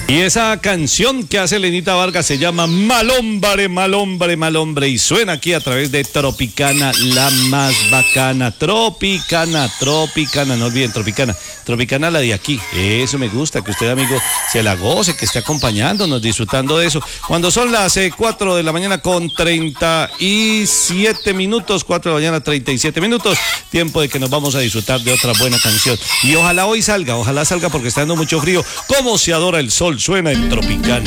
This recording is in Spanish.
Y esa canción que hace Lenita Vargas se llama Mal hombre, mal hombre, mal hombre, y suena aquí a través de Tropicana, la más bacana. Tropicana, no olviden Tropicana la de aquí. Eso me gusta, que usted, amigo, se la goce, que esté acompañándonos, disfrutando de eso. Cuando son las 4 de la mañana con 37 minutos, 4 de la mañana 37 minutos, tiempo de que nos vamos a disfrutar de otra buena canción. Y ojalá hoy salga, porque está dando mucho frío. Cómo se adora el sol, suena en Tropicana.